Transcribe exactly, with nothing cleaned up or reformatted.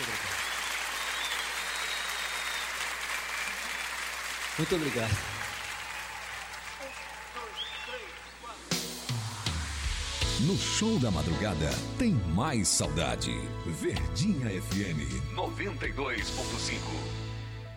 Muito obrigado. No Show da Madrugada tem mais saudade. Verdinha F M noventa e dois ponto cinco.